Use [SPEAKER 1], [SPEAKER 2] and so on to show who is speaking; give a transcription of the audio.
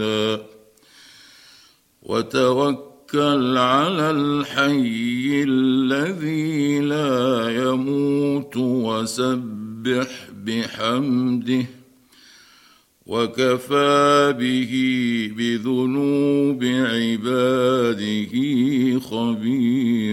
[SPEAKER 1] وتوكل على الحي الذي لا يموت وسبح بحمده وكفى به بذنوب عباده خبيرا.